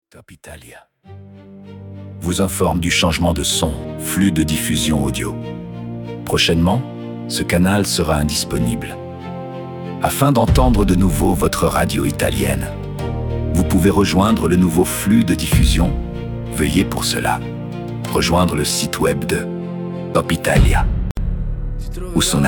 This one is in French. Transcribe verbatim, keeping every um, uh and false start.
Top Italia vous informe du changement de son, flux de diffusion audio. Prochainement, ce canal sera indisponible. Afin d'entendre de nouveau votre radio italienne, vous pouvez rejoindre le nouveau flux de diffusion. Veuillez pour cela rejoindre le site web de Top Italia ou son